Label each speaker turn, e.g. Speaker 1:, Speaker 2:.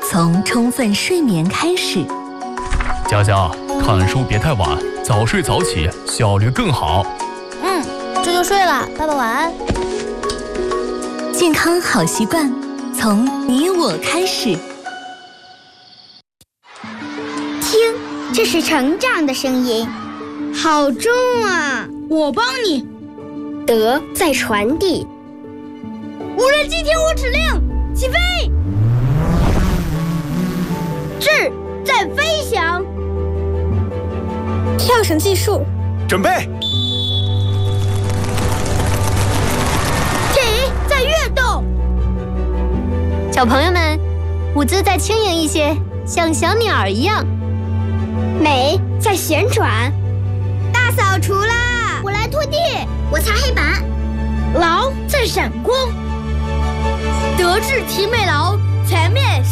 Speaker 1: 从充分睡眠开始。
Speaker 2: 佳佳，看书别太晚，早睡早起，效率更好。
Speaker 3: 这就睡了，爸爸晚安。
Speaker 1: 健康好习惯，从你我开始。
Speaker 4: 听，这是成长的声音，好重啊！
Speaker 5: 我帮你。
Speaker 4: 德在传递。
Speaker 5: 无人机听我指令，起飞！
Speaker 4: 智在飞翔。
Speaker 3: 跳绳计数，
Speaker 6: 准备。
Speaker 4: 体在跃动。
Speaker 3: 小朋友们，舞姿再轻盈一些，像小鸟一样。
Speaker 4: 美在旋转。大扫除啦！我来拖地，我擦黑板。
Speaker 5: 劳在闪光。德智体美劳，全面